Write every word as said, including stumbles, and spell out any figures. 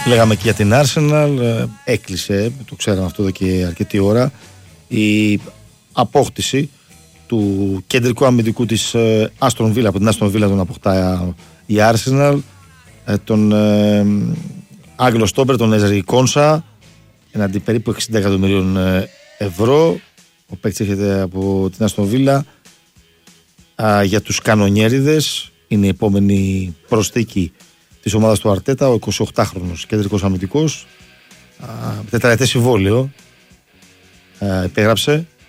λέγαμε και για την Arsenal, έκλεισε, το ξέραμε αυτό εδώ και αρκετή ώρα, η απόκτηση του κεντρικού αμυντικού της Aston Villa, από την Aston Villa τον αποκτά η Arsenal, τον ε, Άγγλο στόπερ, τον Εζρι Κόνσα, εναντί περίπου εξήντα εκατομμυρίων ευρώ. Ο παίκτης έρχεται από την Aston Villa. Α, για τους κανονιέριδες είναι η επόμενη προσθήκη της ομάδας του Αρτέτα, ο εικοσιοκτάχρονος κεντρικός αμυντικός, τετραετές συμβόλαιο υπέγραψε